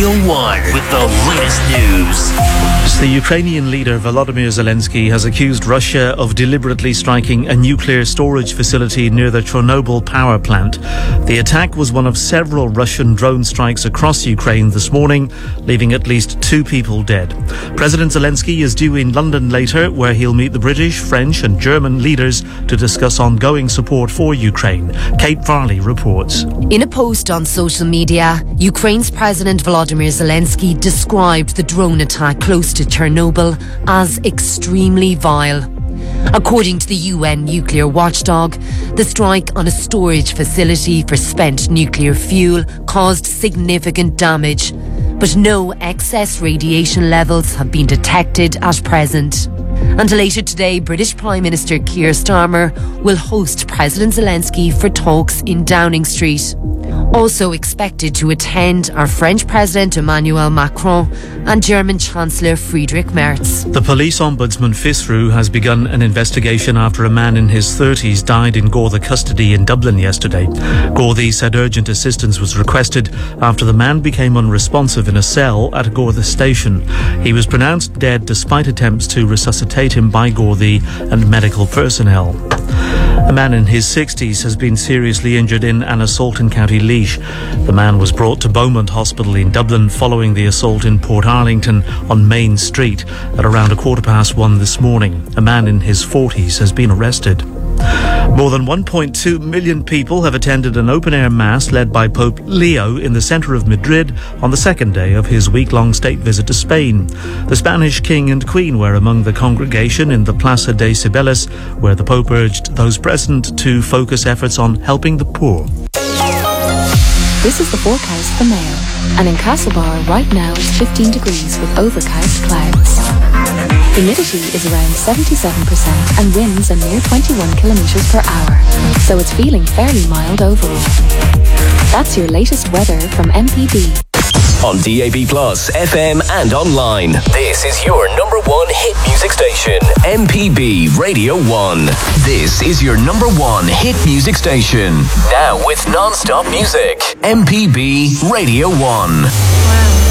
Radio 1 with the latest news. The Ukrainian leader Volodymyr Zelensky has accused Russia of deliberately striking a nuclear storage facility near the Chernobyl power plant. The attack was one of several Russian drone strikes across Ukraine this morning, leaving at least 2 people dead. President Zelensky is due in London later, where he'll meet the British, French and German leaders to discuss ongoing support for Ukraine. Kate Farley reports. In a post on social media, Ukraine's President Volodymyr Zelensky described the drone attack close to Chernobyl as extremely vile. According to the UN nuclear watchdog, the strike on a storage facility for spent nuclear fuel caused significant damage, but no excess radiation levels have been detected at present. And later today, British Prime Minister Keir Starmer will host President Zelensky for talks in Downing Street. Also expected to attend are French President Emmanuel Macron and German Chancellor Friedrich Merz. The police ombudsman Fisru has begun an investigation after a man in his 30s died in Garda custody in Dublin yesterday. Garda said urgent assistance was requested after the man became unresponsive in a cell at Garda station. He was pronounced dead despite attempts to resuscitate him by Garda and medical personnel. A man in his 60s has been seriously injured in an assault in County Laois. The man was brought to Beaumont Hospital in Dublin following the assault in Portarlington on Main Street at around 1:15 this morning. A man in his 40s has been arrested. More than 1.2 million people have attended an open-air mass led by Pope Leo in the centre of Madrid on the second day of his week-long state visit to Spain. The Spanish King and Queen were among the congregation in the Plaza de Cibeles, where the Pope urged those present to focus efforts on helping the poor. This is the forecast for Mayo, and in Castlebar right now it's 15 degrees with overcast clouds. Humidity is around 77% and winds are near 21 kilometres per hour, so it's feeling fairly mild overall. That's your latest weather from MPB. On DAB+, FM and online. This is your number 1 hit music station, MPB Radio 1. This is your number 1 hit music station. Now with non-stop music, MPB Radio 1. Wow.